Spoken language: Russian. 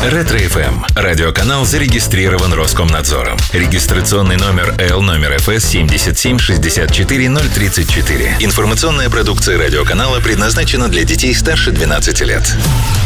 Ретро-ФМ. Радиоканал зарегистрирован Роскомнадзором. Регистрационный номер L ФС 7764034. Информационная продукция радиоканала предназначена для детей старше 12 лет.